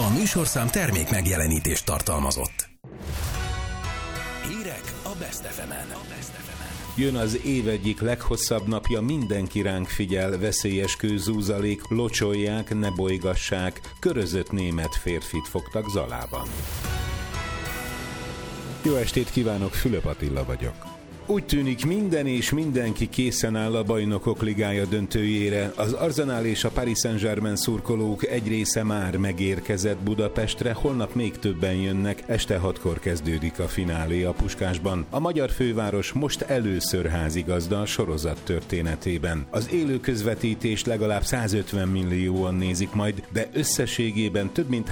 A műsorszám termék megjelenítést tartalmazott. Hírek a Best FM-en. Jön az év egyik leghosszabb napja, mindenki ránk figyel, veszélyes kőzúzalék, locsolják, ne bolygassák, körözött német férfit fogtak Zalában. Jó estét kívánok, Fülöp Attila vagyok. Úgy tűnik, minden és mindenki készen áll a Bajnokok Ligája döntőjére. Az Arsenal és a Paris Saint-Germain szurkolók egy része már megérkezett Budapestre, holnap még többen jönnek, este 6-kor kezdődik a finálé a Puskásban. A magyar főváros most először házigazda a sorozat történetében. Az élő közvetítést legalább 150 millióan nézik majd, de összességében több mint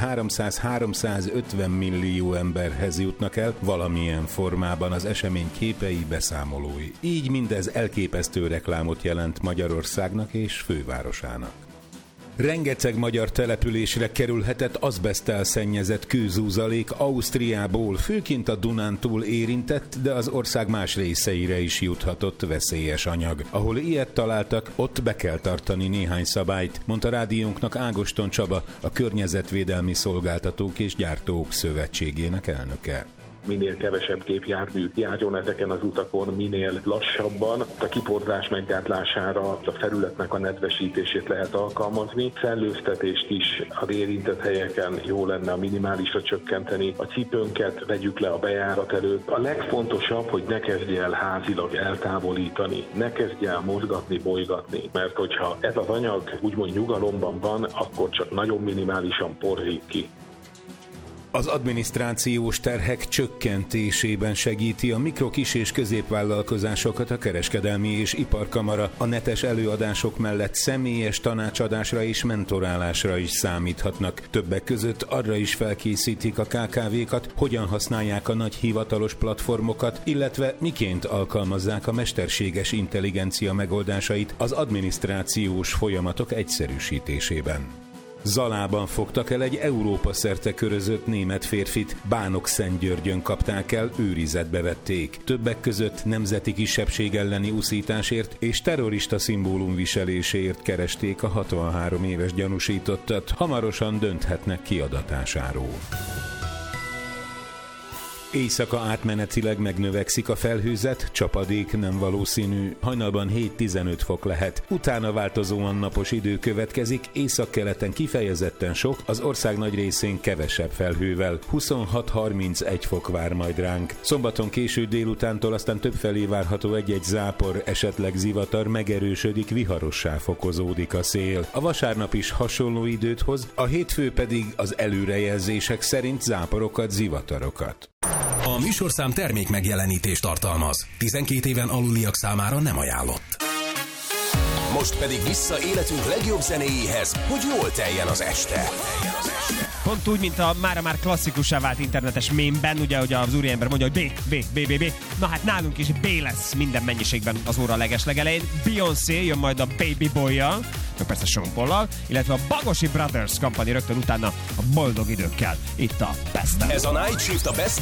300-350 millió emberhez jutnak el valamilyen formában az esemény képei, beszámolói. Így mindez elképesztő reklámot jelent Magyarországnak és fővárosának. Rengeteg magyar településre kerülhetett azbeszttel szennyezett kőzúzalék Ausztriából, főként a Dunántúl érintett, de az ország más részeire is juthatott veszélyes anyag. Ahol ilyet találtak, ott be kell tartani néhány szabályt, mondta rádiónknak Ágoston Csaba, a Környezetvédelmi Szolgáltatók és Gyártók Szövetségének elnöke. Minél kevesebb gépjármű járjon ezeken az utakon, minél lassabban. A kiporzás meggátlására a felületnek a nedvesítését lehet alkalmazni. Szellőztetést is az érintett helyeken jó lenne a minimálisra csökkenteni. A cipőnket vegyük le a bejárat előtt. A legfontosabb, hogy ne kezdj el házilag eltávolítani, ne kezdj el mozgatni, bolygatni, mert hogyha ez az anyag úgymond nyugalomban van, akkor csak nagyon minimálisan porzik ki. Az adminisztrációs terhek csökkentésében segíti a mikro-, kis- és középvállalkozásokat a Kereskedelmi és Iparkamara. A netes előadások mellett személyes tanácsadásra és mentorálásra is számíthatnak. Többek között arra is felkészítik a KKV-kat, hogyan használják a nagy hivatalos platformokat, illetve miként alkalmazzák a mesterséges intelligencia megoldásait az adminisztrációs folyamatok egyszerűsítésében. Zalában fogtak el egy Európa-szerte körözött német férfit, Bánok-Szentgyörgyön kapták el, őrizetbe vették. Többek között nemzeti kisebbség elleni uszításért és terrorista szimbólum viseléséért keresték a 63 éves gyanúsítottat, hamarosan dönthetnek kiadatásáról. Éjszaka átmenetileg megnövekszik a felhőzet, csapadék nem valószínű, hajnalban 7-15 fok lehet. Utána változóan napos idő következik, északkeleten kifejezetten sok, az ország nagy részén kevesebb felhővel. 26-31 fok vár majd ránk. Szombaton késő délutántól aztán többfelé várható egy-egy zápor, esetleg zivatar, megerősödik, viharossá fokozódik a szél. A vasárnap is hasonló időt hoz, a hétfő pedig az előrejelzések szerint záporokat, zivatarokat. A műsorszám termék megjelenítést tartalmaz. 12 éven aluliak számára nem ajánlott. Most pedig vissza életünk legjobb zenéjéhez, hogy jól teljen az este. Pont úgy, mint a mára már klasszikussá vált internetes mémben, ugye, hogy az úriember mondja, hogy B. Na hát nálunk is B lesz minden mennyiségben az óra legeslegelején. Beyoncé jön majd a Baby Boy-jal, meg persze Sean Paul-al, illetve a Bagosi Brothers Company rögtön utána a Boldog időkkel. Itt a Best. Ez a Night Shift a Best